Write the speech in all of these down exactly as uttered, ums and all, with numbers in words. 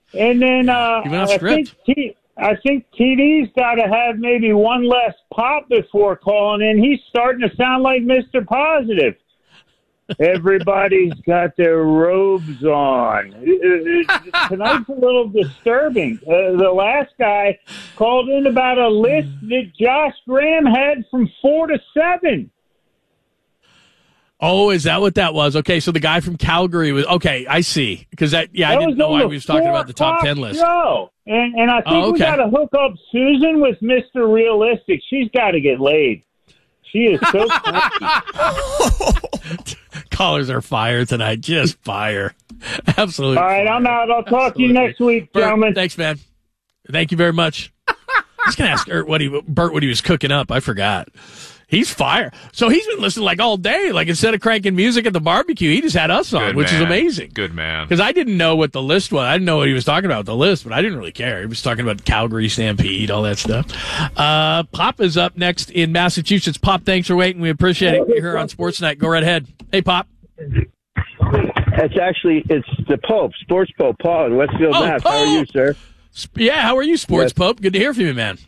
And then uh, Even off I script. think T- I think T D's got to have maybe one less pop before calling in. He's starting to sound like Mister Positive. Everybody's got their robes on. It- it- tonight's a little disturbing. Uh, the last guy called in about a list that Josh Graham had from four to seven. Oh, is that what that was? Okay, so the guy from Calgary was okay. I see, because that yeah, That I didn't was know on why the he was talking four about the top o'clock ten list. Show. And and I think Oh, we okay. got to hook up Susan with Mister Realistic. She's got to get laid. She is so cranky. Callers are fire tonight, just fire, absolutely. All right, fire. I'm out. I'll talk Absolutely. to you next week, Bert, gentlemen. thanks, man. Thank you very much. I was gonna ask Bert what he Bert what he was cooking up. I forgot. He's fire. So he's been listening like all day. Like instead of cranking music at the barbecue, he just had us on, Good which man. is amazing. Good man. Because I didn't know what the list was. I didn't know what he was talking about with the list, but I didn't really care. He was talking about Calgary Stampede, all that stuff. Uh, Pop is up next in Massachusetts. Pop, thanks for waiting. We appreciate it. You're here on Sports Night. Go right ahead. Hey, Pop. It's actually it's the Pope, Sports Pope, Paul in Westfield, Oh, Mass. How are you, Pope! sir? Sp- Yeah, how are you, Sports Yes. Pope? Good to hear from you, man.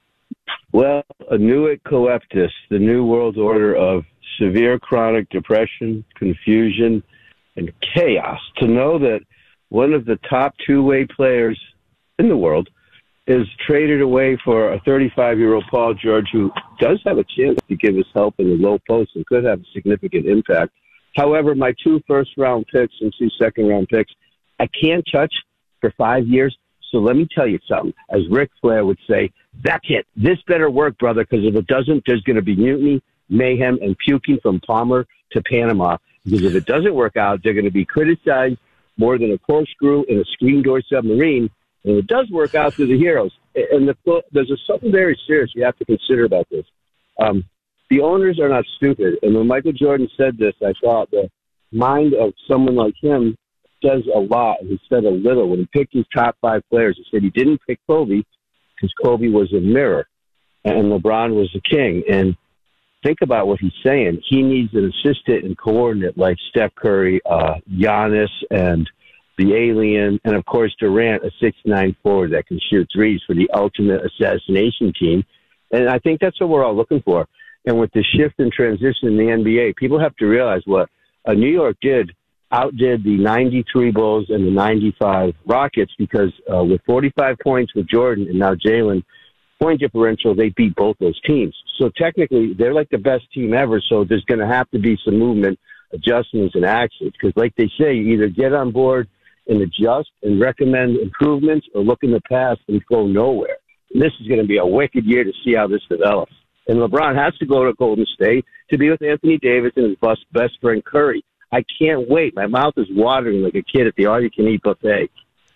Well, Anuit Coeptus, the new world order of severe chronic depression, confusion, and chaos. To know that one of the top two-way players in the world is traded away for a thirty-five-year-old Paul George who does have a chance to give us help in the low post and could have a significant impact. However, my two first-round picks and two second-round picks, I can't touch for five years. So let me tell you something. As Ric Flair would say, that's it. This better work, brother, because if it doesn't, there's going to be mutiny, mayhem, and puking from Palmer to Panama. Because if it doesn't work out, they're going to be criticized more than a corkscrew in a screen door submarine. And if it does work out, they're the heroes. And the, there's a, something very serious you have to consider about this. Um, the owners are not stupid. And when Michael Jordan said this, I thought the mind of someone like him says a lot, and he said a little. When he picked his top five players, he said he didn't pick Kobe because Kobe was a mirror and LeBron was a king. And think about what he's saying. He needs an assistant and coordinate like Steph Curry, uh, Giannis, and the alien, and, of course, Durant, a six nine forward that can shoot threes for the ultimate assassination team. And I think that's what we're all looking for. And with the shift and transition in the N B A, people have to realize what uh, New York did outdid the ninety-three Bulls and the ninety-five Rockets because uh, with forty-five points with Jordan and now Jalen, point differential, they beat both those teams. So technically, they're like the best team ever, so there's going to have to be some movement, adjustments, and actions because like they say, you either get on board and adjust and recommend improvements or look in the past and go nowhere. And this is going to be a wicked year to see how this develops. And LeBron has to go to Golden State to be with Anthony Davis and his best, best friend Curry. I can't wait. My mouth is watering like a kid at the all-you-can-eat buffet.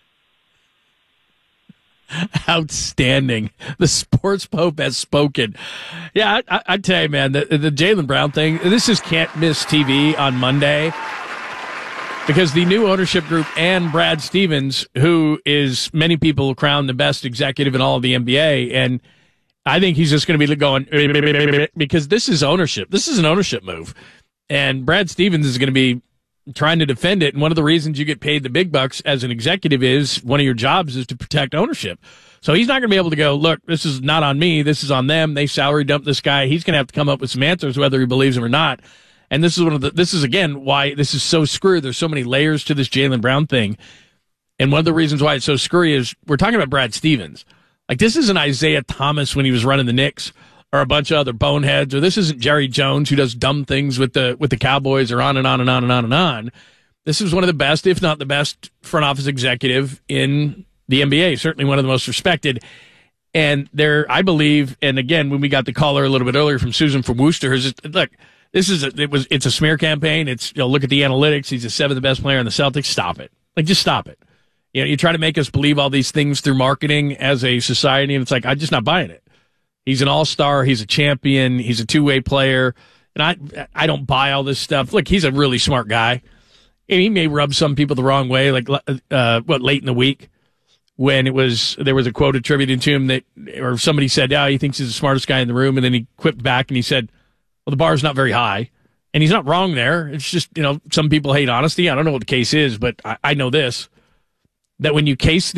Outstanding. The Sports Pope has spoken. Yeah, I, I, I tell you, man, the, the Jaylen Brown thing, this is can't miss T V on Monday because the new ownership group and Brad Stevens, who is many people crown the best executive in all of the N B A, and I think he's just going to be going because this is ownership. This is an ownership move. And Brad Stevens is going to be trying to defend it. And one of the reasons you get paid the big bucks as an executive is one of your jobs is to protect ownership. So he's not going to be able to go, look, this is not on me. This is on them. They salary dump this guy. He's going to have to come up with some answers, whether he believes them or not. And this is one of the, this is again why this is so screwed. There's so many layers to this Jaylen Brown thing. And one of the reasons why it's so screwy is we're talking about Brad Stevens. Like this isn't Isaiah Thomas when he was running the Knicks, or a bunch of other boneheads, or this isn't Jerry Jones who does dumb things with the with the Cowboys, or on and on and on and on and on. This is one of the best, if not the best, front office executive in the N B A. Certainly one of the most respected. And there, I believe, and again, when we got the caller a little bit earlier from Susan from Worcester, is look, this is a, it was it's a smear campaign. It's you know look at the analytics. He's the seventh best player in the Celtics. Stop it. Like just stop it. You know, you try to make us believe all these things through marketing as a society, and it's like I'm just not buying it. He's an all-star. He's a champion. He's a two-way player. And I I don't buy all this stuff. Look, he's a really smart guy. And he may rub some people the wrong way, like uh, what late in the week when it was there was a quote attributed to him that, or somebody said, "Yeah, he thinks he's the smartest guy in the room," and then he quipped back and he said, "Well, the bar's not very high," and he's not wrong there. It's just you know some people hate honesty. I don't know what the case is, but I, I know this: that when you case the